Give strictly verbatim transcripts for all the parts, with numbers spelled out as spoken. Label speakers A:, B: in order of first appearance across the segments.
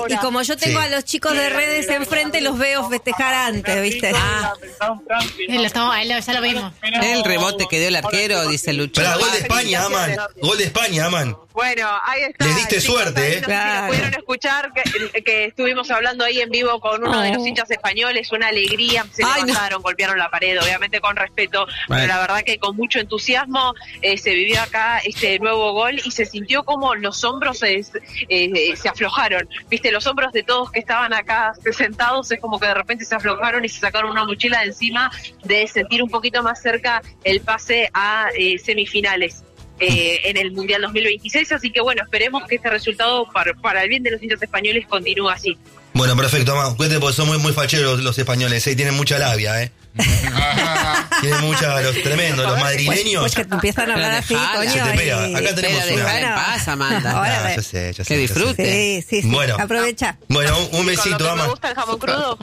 A: y, y como yo tengo sí. a los chicos de redes enfrente, los veo festejar antes, ¿viste?
B: Ah,
C: lo estamos, ya lo vimos.
B: El rebote que dio el arquero, dice Lucho.
D: Pero gol de España, Aman. Gol de España, Aman.
E: Bueno, ahí está.
D: Les diste
E: chicos,
D: suerte,
E: ahí,
D: ¿eh?
E: No
A: claro.
E: sé si pudieron escuchar que, que estuvimos hablando ahí en vivo con uno oh. de los hinchas españoles, una alegría, se Ay, levantaron, no. golpearon la pared, obviamente con respeto, vale. pero la verdad que con mucho entusiasmo eh, se vivió acá este nuevo gol y se sintió como los hombros se, eh, se aflojaron, viste, los hombros de todos que estaban acá sentados es como que de repente se aflojaron y se sacaron una mochila de encima de sentir un poquito más cerca el pase a eh, semifinales. Eh, en el Mundial dos mil veintiséis, así que bueno, esperemos que este resultado para, para el bien de los hinchas españoles continúe así.
D: Bueno, perfecto, mamá. Cuente porque son muy, muy facheros los españoles, ¿eh? Tienen mucha labia, ¿eh? Tienen mucha, los tremendos, los madrileños.
A: Pues, pues que te empiezan a hablar así, coño.
D: Se te pega.
A: Y...
D: Acá tenemos
B: pero
D: una.
B: en paz, Amanda.
A: Ahora,
D: no, yo sé, yo sé.
B: Que disfrute.
A: Sí, sí, sí.
D: Bueno.
A: Aprovecha.
D: Bueno, un, un besito, mamá.
E: ¿Me gusta el jamón crudo?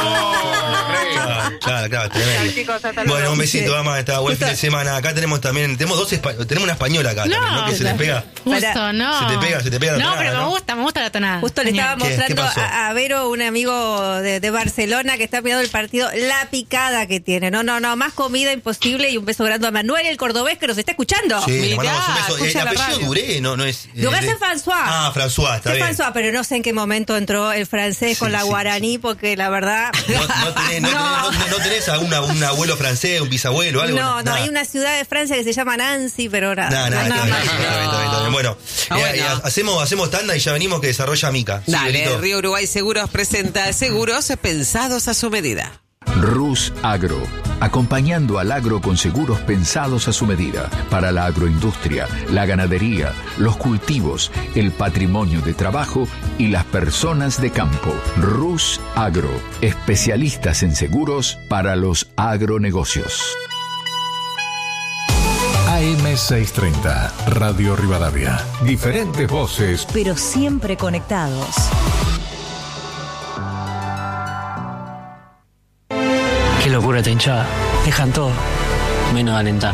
D: Claro, claro, claro, tremendo.
E: Chicos,
D: bueno, un besito, mamá. Está buen
A: Justo.
D: fin de semana. Acá tenemos también, tenemos dos espa- tenemos una española acá
C: No,
D: también, ¿no? Que se les pega.
C: Justo, no.
D: Se te pega, se te pega la
C: No,
D: tonada,
C: pero me
D: ¿no?
C: gusta, me gusta la tonada.
A: Justo le estaba
D: ¿Qué? ¿Qué
A: mostrando
D: pasó?
A: a, a Vero, un amigo de, de Barcelona, que está mirando el partido, la picada que tiene. No, no, no, más comida imposible. Y un beso grande a Manuel, el cordobés, que nos está escuchando.
D: Sí, le
B: Mirá,
D: mandamos un beso. El
B: escucha la
D: apellido
B: radio.
D: Duré, no, no es. eh,
A: Lugar
D: de-
A: es François.
D: Ah, François, está
A: Es
D: bien.
A: François, pero no sé en qué momento entró el francés
D: Sí,
A: con la
D: sí,
A: guaraní, porque la verdad...
D: No, no tenés, no,
A: No.
D: tenés, no, no tenés a una- un abuelo francés, un bisabuelo, algo.
A: No, no,
D: nada.
A: hay una ciudad de Francia que se llama Nancy, pero nada.
D: Nada, nada,
A: nada
D: está
A: más.
D: bien, está bien, está bien, está bien. Bueno,
B: Ah,
D: eh,
B: bueno.
D: eh, hacemos, hacemos tanda y ya venimos que desarrolla Mica. Sí,
B: Dale,
D: Benito.
B: Río Uruguay Seguros presenta seguros pensados a su medida.
F: Rus Agro, acompañando al agro con seguros pensados a su medida, para la agroindustria, la ganadería, los cultivos, el patrimonio de trabajo y las personas de campo. Rus Agro, especialistas en seguros para los agronegocios.
G: A M seiscientos treinta, Radio Rivadavia. Diferentes voces,
H: pero siempre conectados.
I: Qué locura esta hinchada. Dejan todo, menos alentar.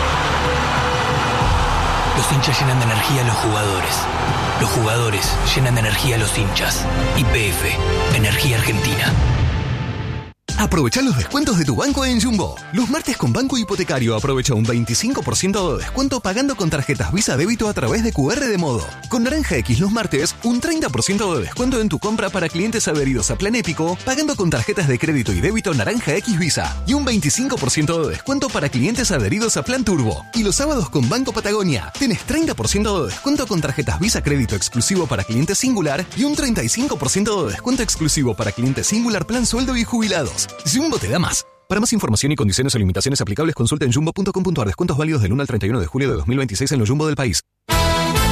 J: Los hinchas llenan de energía a los jugadores. Los jugadores llenan de energía a los hinchas. Y P F, Energía Argentina.
K: Aprovecha los descuentos de tu banco en Jumbo. Los martes con Banco Hipotecario aprovecha un veinticinco por ciento de descuento pagando con tarjetas Visa Débito a través de Q R de Modo. Con Naranja X los martes, un treinta por ciento de descuento en tu compra para clientes adheridos a Plan Épico pagando con tarjetas de crédito y débito Naranja X Visa. Y un veinticinco por ciento de descuento para clientes adheridos a Plan Turbo. Y los sábados con Banco Patagonia, tenés treinta por ciento de descuento con tarjetas Visa Crédito exclusivo para clientes Singular y un treinta y cinco por ciento de descuento exclusivo para clientes Singular Plan Sueldo y Jubilados. Jumbo te da más. Para más información y condiciones o limitaciones aplicables, consulta en jumbo punto com punto a r. Descuentos válidos del uno al treinta y uno de julio de dos mil veintiséis en los Jumbo del país.